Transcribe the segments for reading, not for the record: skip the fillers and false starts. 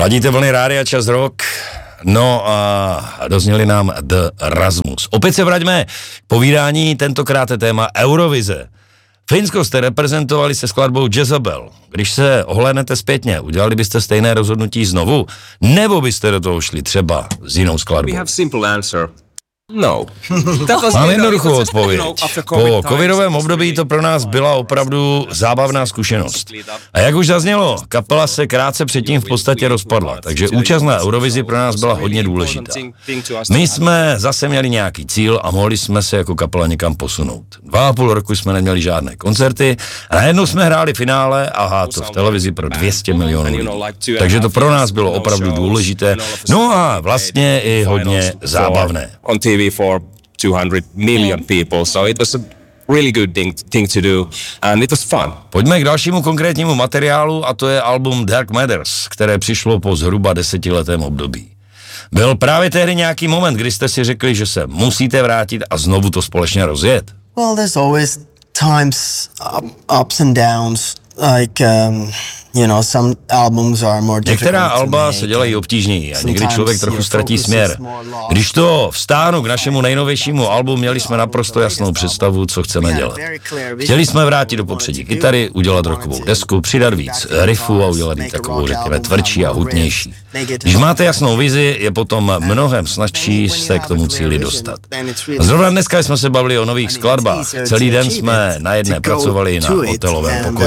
Ladíte vlny Rádia Čas Rock, no a dozněli nám The Rasmus. Opět se vraťme k povídání, tentokrát je téma Eurovize. Finsko jste reprezentovali se skladbou Jezebel. Když se ohlédnete zpětně, udělali byste stejné rozhodnutí znovu? Nebo byste do toho šli třeba s jinou skladbou? No. Mám jednoduchou odpověď. Po covidovém období to pro nás byla opravdu zábavná zkušenost. A jak už zaznělo, kapela se krátce předtím v podstatě rozpadla, takže účast na Eurovizi pro nás byla hodně důležitá. My jsme zase měli nějaký cíl a mohli jsme se jako kapela někam posunout. 2,5 roku jsme neměli žádné koncerty a najednou jsme hráli finále a to v televizi pro 200 milionů lidí. Takže to pro nás bylo opravdu důležité, no a vlastně i hodně zábavné. For 200 million people, so it was a really good thing to do and it was fun. Pojďme k dalšímu konkrétnímu materiálu a to je album Dark Matters, které přišlo po zhruba 10letém období. Byl právě tehdy nějaký moment, kdy jste si řekli, že se musíte vrátit a znovu to společně rozjet? Well, there's always times ups and downs, like some albums are more difficult. Některá alba se dělají obtížněji a někdy člověk trochu ztratí směr. Když to vztáhnu k našemu nejnovějšímu albu, měli jsme naprosto jasnou představu, co chceme dělat. Chtěli jsme vrátit do popředí kytary, udělat rockovou desku, přidat víc riffů a udělat ji takovou, řekněme, tvrdší a hutnější. Když máte jasnou vizi, je potom mnohem snazší se k tomu cíli dostat. Zrovna dneska jsme se bavili o nových skladbách. Celý den jsme na jedné pracovali na hotelovém pokoji.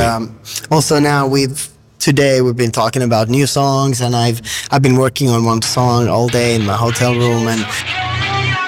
Today we've been talking about new songs and I've been working on one song all day in my hotel room and